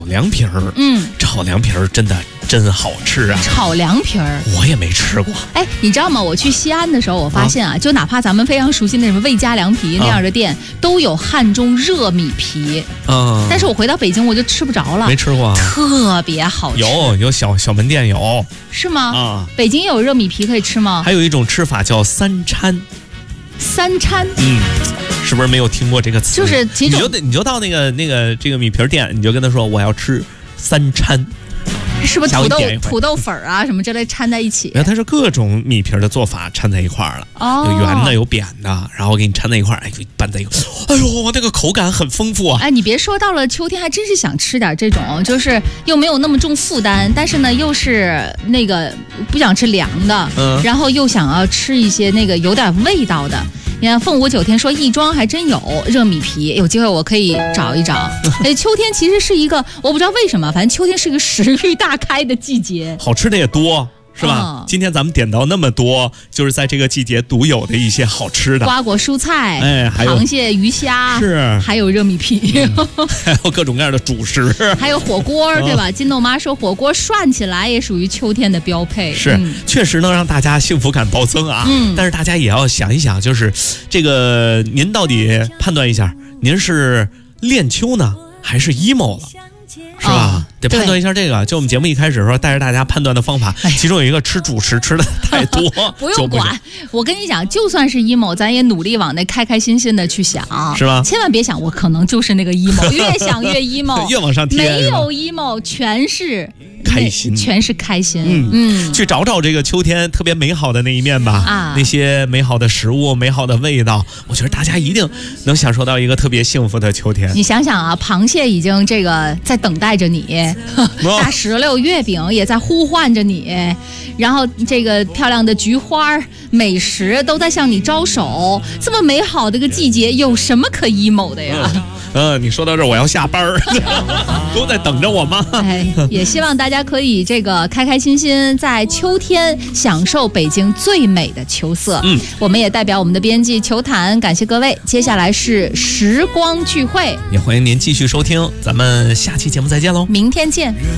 凉皮儿，炒凉皮儿真好吃啊！ 炒凉皮儿我也没吃过。 哎，你知道吗？我去西安的时候，我发现就哪怕咱们非常熟悉那什么魏家凉皮那样的店，都有汉中热米皮。但是我回到北京我就吃不着了， 没吃过， 特别好吃。 有小门店有， 是吗？北京有热米皮可以吃吗？ 还有一种吃法叫三掺。 三掺， 是不是没有听过这个词？ 就是几种， 你就到这个米皮店，你就跟他说我要吃三掺， 是不是土豆粉啊什么之类掺在一起？ 它是各种米皮的做法掺在一块儿了，有圆的有扁的，然后给你掺在一块儿，就拌在一块儿，哎呦，那个口感很丰富啊！ 哎，你别说，到了秋天还真是想吃点这种，就是又没有那么重负担，但是呢又是那个不想吃凉的，然后又想要吃一些那个有点味道的。你看凤舞9天说亦庄还真有热米皮，有机会我可以找一找。秋天其实是一个，我不知道为什么，反正秋天是一个食欲大开的季节， 好吃的也多。是吧？今天咱们点到那么多，就是在这个季节独有的一些好吃的瓜果蔬菜，还有螃蟹、鱼虾， 是， 还有热米皮， 还有各种各样的主食， 还有火锅，对吧？金豆妈说火锅涮起来也属于秋天的标配， 是，确实能让大家幸福感暴增啊。但是大家也要想一想，就是这个您到底判断一下，您是恋秋呢，还是 emo 了？是吧？得判断一下这个。就我们节目一开始说，带着大家判断的方法，其中有一个吃主食吃的太多， 不用管。我跟你讲，就算是 emo， 咱也努力往那开开心心的去想， 是吧？ 千万别想我可能就是那个 emo， 越想越 emo， 越往上贴。 没有 emo， 全是开心， 全是开心。 去找找这个秋天特别美好的那一面吧。那些美好的食物、美好的味道，我觉得大家一定能享受到一个特别幸福的秋天。 你想想啊，螃蟹已经这个在等待着你，大石榴、月饼也在呼唤着你，然后这个漂亮的菊花、美食都在向你招手。这么美好的一个季节，有什么可 emo 的呀？ 你说到这儿，我要下班儿，都在等着我吗？ 也希望大家可以这个开开心心，在秋天享受北京最美的秋色。我们也代表我们的编辑球坛感谢各位。接下来是时光聚会， 也欢迎您继续收听，咱们下期节目再见喽， 明天见。